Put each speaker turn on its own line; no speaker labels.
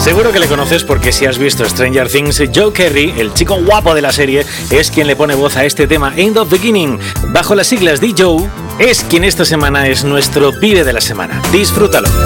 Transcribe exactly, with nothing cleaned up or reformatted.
Seguro que le conoces porque si has visto Stranger Things, Joe Kerry, el chico guapo de la serie, es quien le pone voz a este tema End of Beginning. Bajo las siglas de Joe, es quien esta semana es nuestro pibe de la semana. Disfrútalo.